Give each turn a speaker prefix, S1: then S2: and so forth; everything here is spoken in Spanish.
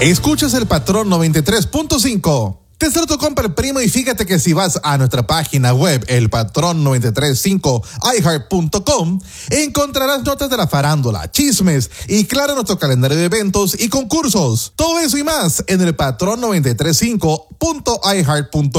S1: Escuchas el Patrón 93.5. Te hacer tu compra el primo y fíjate que si vas a nuestra página web, elpatrón935iheart.com, encontrarás notas de la farándula, chismes y claro nuestro calendario de eventos y concursos. Todo eso y más en el patrón935.iheart.com.